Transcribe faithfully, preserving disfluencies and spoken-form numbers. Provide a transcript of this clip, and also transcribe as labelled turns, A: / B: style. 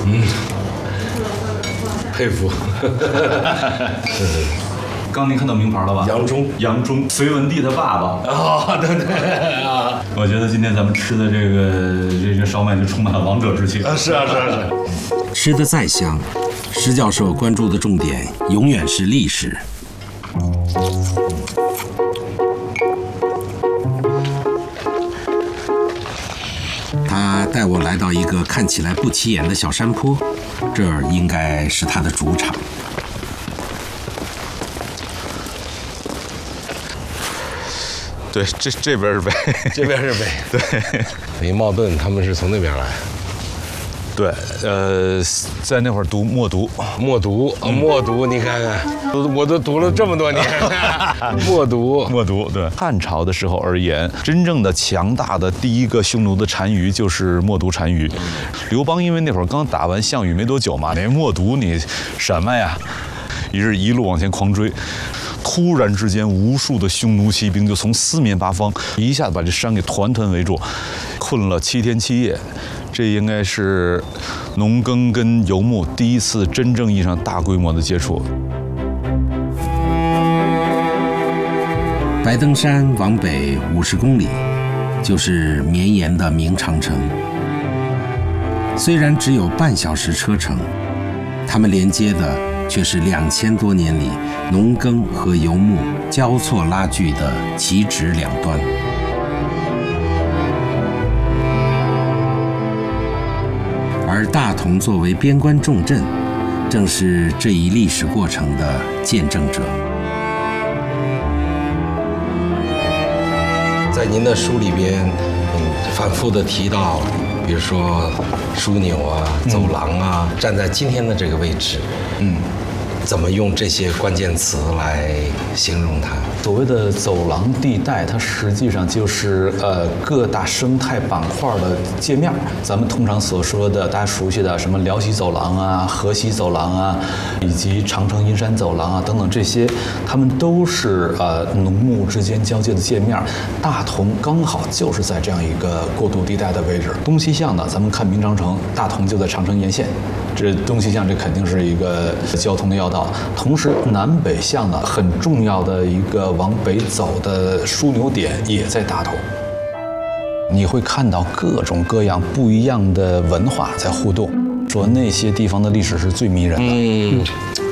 A: 嗯，佩服。是是。
B: 刚您看到名牌了吧？
A: 杨忠，
B: 杨忠，隋文帝他爸爸。
A: 哦，对对啊。
B: 我觉得今天咱们吃的这个这个烧麦就充满了王者之气
A: 啊！是啊是啊是。
C: 吃得再香，施教授关注的重点永远是历史。他带我来到一个看起来不起眼的小山坡，这儿应该是他的主场。
D: 对，这这边是北，
A: 这边是北。
D: 对，
A: 李茂盾他们是从那边来。
D: 对，呃，在那会儿读默读，
A: 默读，嗯、默读，你看看，我都读了这么多年，默读，
D: 默读。对，汉朝的时候而言，真正的强大的第一个匈奴的单于就是默读单于。刘邦因为那会儿刚打完项羽没多久嘛，那默读你什么呀？于是一路往前狂追。突然之间，无数的匈奴骑兵就从四面八方一下子把这山给团团围住，困了七天七夜。这应该是农耕跟游牧第一次真正意义上大规模的接触。
C: 白登山往北五十公里，就是绵延的明长城。虽然只有半小时车程，它们连接的却是两千多年里农耕和游牧交错拉锯的旗帜两端。而大同作为边关重镇，正是这一历史过程的见证者。在您的书里边，嗯，反复的提到，比如说枢纽啊、走廊啊，嗯、站在今天的这个位置，嗯。怎么用这些关键词来形容它？
B: 所谓的走廊地带，它实际上就是呃各大生态板块的界面。咱们通常所说的大家熟悉的什么辽西走廊啊、河西走廊啊，以及长城阴山走廊啊等等这些，它们都是呃农牧之间交界的界面。大同刚好就是在这样一个过渡地带的位置。东西向的，咱们看明长城，大同就在长城沿线。这东西向，这肯定是一个交通的要道。同时，南北向的很重要的一个往北走的枢纽点也在大同。你会看到各种各样不一样的文化在互动，说那些地方的历史是最迷人的。嗯。